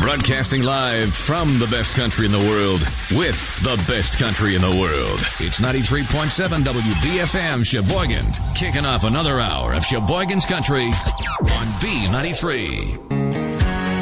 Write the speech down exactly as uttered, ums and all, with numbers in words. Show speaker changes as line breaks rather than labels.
Broadcasting live from the best country in the world with the best country in the world. It's ninety-three point seven W B F M Sheboygan. Kicking off another hour of Sheboygan's Country on B ninety-three.